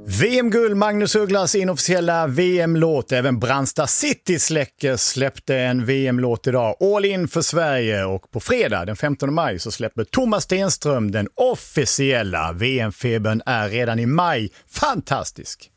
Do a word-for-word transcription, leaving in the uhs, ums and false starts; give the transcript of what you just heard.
V M-guld, Magnus Ugglas inofficiella V M-låt. Även Brandsta City släcker släppte en V M-låt idag. All in för Sverige. Och på fredag den femtonde maj så släpper Thomas Stenström den officiella V M-febern är redan i maj. Fantastisk!